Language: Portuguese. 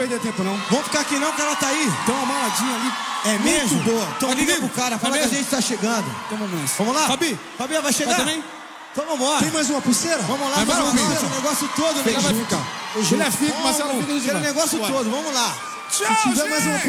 perder tempo, não. Vamos ficar aqui não, que ela tá aí. Tem uma maladinha ali. É mesmo? Muito boa. Então liga pro cara, fala que a gente tá chegando. Então vamos nessa. Vamos lá? Fabi, Fabi, vai chegar? vai também? Então vambora. Tem mais uma pulseira? Vamos lá, Vai, vamos vai, lá. vai. O negócio todo, né? Ele vai ficar. Ele é fico, Marcelo fica no Aquele demais. negócio Bora. todo, vamos lá. Tchau, Se tiver mais uma